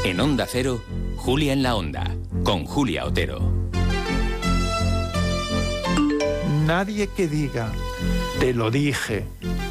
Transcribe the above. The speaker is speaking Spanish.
En Onda Cero, Julia en la Onda, con Julia Otero. Nadie que diga, te lo dije,